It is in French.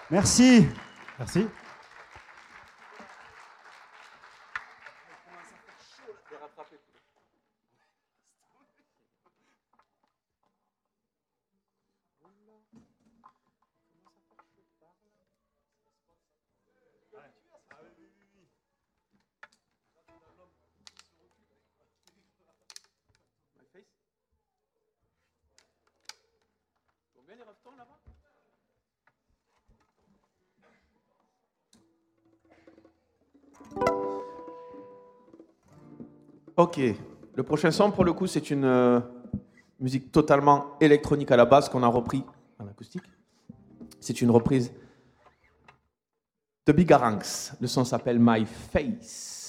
Merci. Merci. Combien les raftons là-bas? Ok, le prochain son pour le coup c'est une musique totalement électronique à la base qu'on a repris en acoustique. C'est une reprise de Bigaranx. Le son s'appelle My Face.